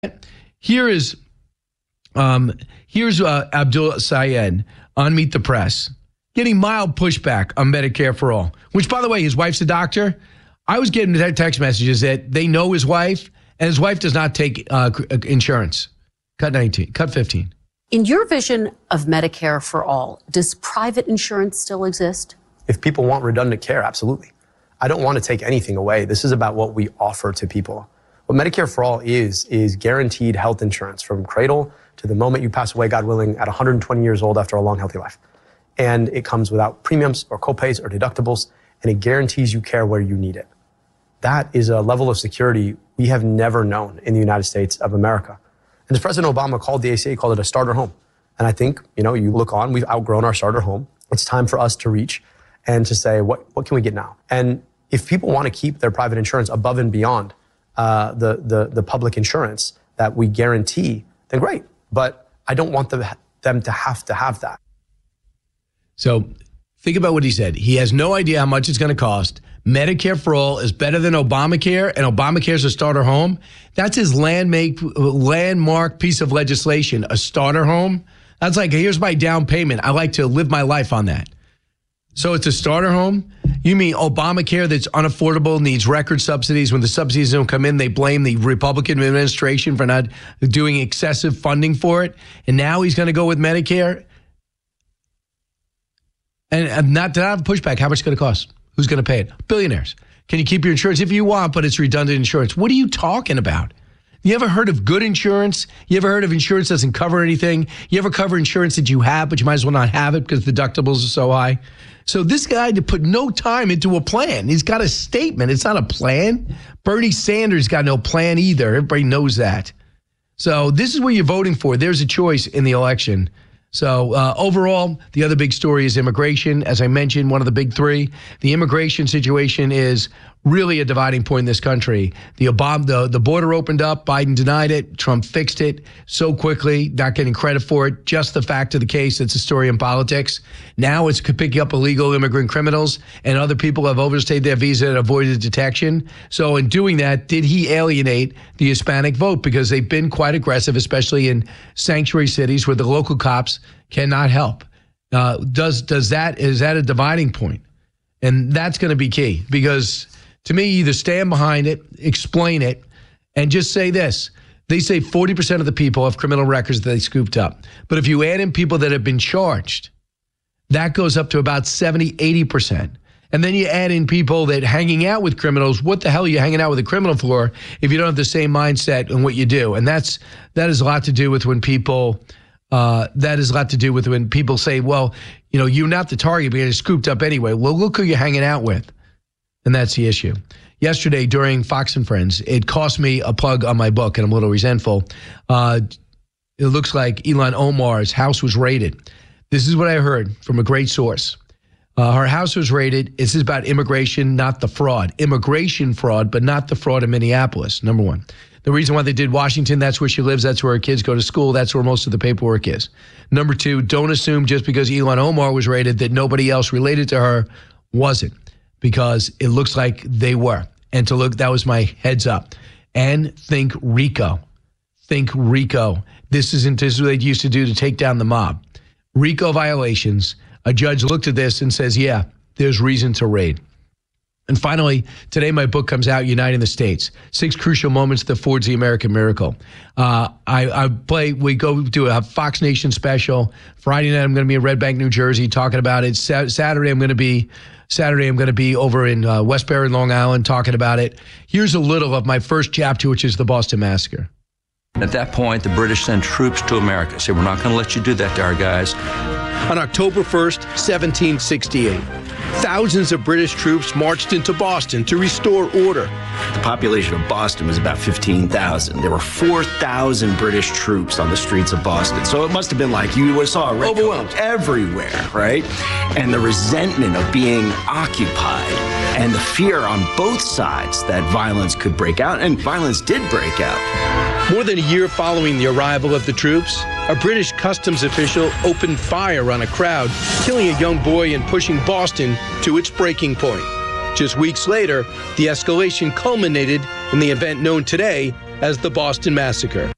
Here is here's Abdul Sayed on Meet the Press getting mild pushback on Medicare for All, which, by the way, his wife's a doctor. I was getting text messages that they know his wife, and his wife does not take insurance. Cut 19, cut 15. In your vision of Medicare for All, does private insurance still exist? If people want redundant care, absolutely. I don't want to take anything away. This is about what we offer to people. What Medicare for All is guaranteed health insurance from cradle to the moment you pass away, God willing, at 120 years old after a long, healthy life. And it comes without premiums or copays or deductibles, and it guarantees you care where you need it. That is a level of security we have never known in the United States of America. And as President Obama called the ACA, he called it a starter home. And I think, you look on, we've outgrown our starter home. It's time for us to reach and to say, what can we get now? And if people want to keep their private insurance above and beyond the public insurance that we guarantee, then great. But I don't want them to have that. So think about what he said. He has no idea how much it's going to cost. Medicare for All is better than Obamacare, and Obamacare is a starter home. That's his landmark piece of legislation, a starter home. That's like, here's my down payment. I like to live my life on that. So it's a starter home? You mean Obamacare that's unaffordable, needs record subsidies? When the subsidies don't come in, they blame the Republican administration for not doing excessive funding for it. And now he's going to go with Medicare? And not to have pushback, how much it's going to cost? Who's going to pay it? Billionaires. Can you keep your insurance if you want, but it's redundant insurance? What are you talking about? You ever heard of good insurance? You ever heard of insurance that doesn't cover anything? You ever cover insurance that you have, but you might as well not have it because the deductibles are so high? So this guy to put no time into a plan. He's got a statement. It's not a plan. Bernie Sanders got no plan either. Everybody knows that. So this is what you're voting for. There's a choice in the election. So overall, the other big story is immigration. As I mentioned, one of the big three. The immigration situation is really a dividing point in this country. The border opened up. Biden denied it. Trump fixed it so quickly, not getting credit for it. Just the fact of the case, it's a story in politics. Now it's picking up illegal immigrant criminals, and other people have overstayed their visa and avoided detection. So in doing that, did he alienate the Hispanic vote? Because they've been quite aggressive, especially in sanctuary cities where the local cops cannot help. Is that a dividing point? And that's going to be key, because to me, either stand behind it, explain it, and just say this. They say 40% of the people have criminal records that they scooped up. But if you add in people that have been charged, that goes up to about 70, 80%. And then you add in people that hanging out with criminals. What the hell are you hanging out with a criminal for if you don't have the same mindset in what you do? And that has a lot to do with when people say, well, you're not the target, but you're scooped up anyway. Well, look who you're hanging out with. And that's the issue. Yesterday during Fox and Friends, it cost me a plug on my book, and I'm a little resentful. It looks like Ilhan Omar's house was raided. This is what I heard from a great source. Her house was raided. This is about immigration, not the fraud. Immigration fraud, but not the fraud in Minneapolis, number one. The reason why they did Washington, that's where she lives, that's where her kids go to school, that's where most of the paperwork is. Number two, don't assume just because Ilhan Omar was raided that nobody else related to her wasn't, because it looks like they were. And that was my heads up. And think RICO. Think RICO. This is what they used to do to take down the mob. RICO violations. A judge looked at this and says, yeah, there's reason to raid. And finally, today my book comes out, Uniting the States, 6 Crucial Moments That Forged the American Miracle. We go do a Fox Nation special. Friday night I'm going to be in Red Bank, New Jersey, talking about it. Saturday I'm going to be over in Westbury, Long Island, talking about it. Here's a little of my first chapter, which is the Boston Massacre. At that point, the British sent troops to America. Said, we're not going to let you do that to our guys. On October 1st, 1768, thousands of British troops marched into Boston to restore order. The population of Boston was about 15,000. There were 4,000 British troops on the streets of Boston. So it must have been like you saw red coats everywhere, right? And the resentment of being occupied and the fear on both sides that violence could break out, and violence did break out. More than a year following the arrival of the troops, a British customs official opened fire on a crowd, killing a young boy and pushing Boston to its breaking point. Just weeks later, the escalation culminated in the event known today as the Boston Massacre.